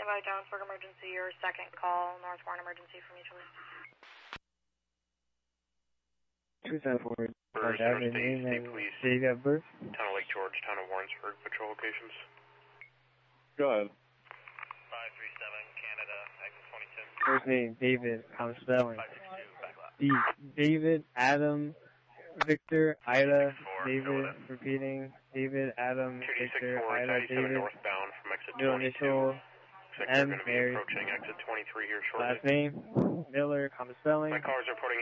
by Jonesburg emergency, your second call, North Warren emergency from mutual. 274. First Interstate State Police. Date of birth? Town of Lake George, Town of Warrensburg, patrol locations. Go ahead. 537 Canada, exit 22. First name, David. I'm spelling. 562, back left. David, Adam, Victor, Ida, 264, David, repeating, David, Adam, Victor, 264, Ida, 97 David, northbound from exit middle 22. initial, Looks like they're M, going to be Mary, approaching exit 23 here shortly. last name, Miller, common spelling. My cars are reporting